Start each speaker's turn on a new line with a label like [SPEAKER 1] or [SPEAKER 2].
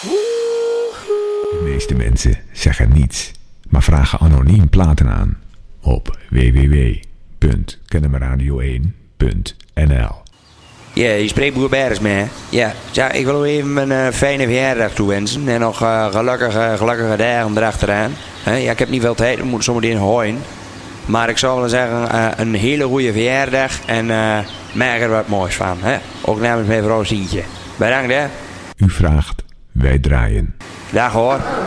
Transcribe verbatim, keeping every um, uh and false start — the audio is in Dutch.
[SPEAKER 1] De meeste mensen zeggen niets, maar vragen anoniem platen aan op w w w punt kennemerradio één punt n l.
[SPEAKER 2] Ja, je spreekt Boer Beres mee. Ja, ja, ik wil u even een uh, fijne verjaardag toewensen. En nog uh, gelukkige, gelukkige dagen erachteraan. He, ja, ik heb niet veel tijd, ik moet zometeen hooien. Maar ik zou willen zeggen, uh, een hele goede verjaardag. En uh, maak er wat moois van. He? Ook namens mijn vrouw Sientje. Bedankt hè.
[SPEAKER 1] U vraagt, wij draaien.
[SPEAKER 2] Dag hoor.